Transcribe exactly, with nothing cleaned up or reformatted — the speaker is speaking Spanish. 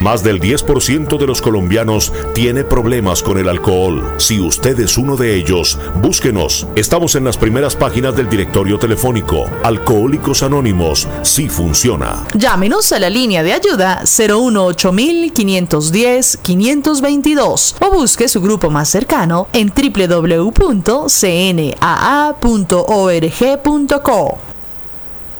Más del diez por ciento de los colombianos tiene problemas con el alcohol. Si usted es uno de ellos, búsquenos. Estamos en las primeras páginas del directorio telefónico. Alcohólicos Anónimos sí funciona. Llámenos a la línea de ayuda cero uno ocho mil quinientos diez quinientos veintidós o busque su grupo más cercano en doble u doble u doble u punto c n a a punto org punto co.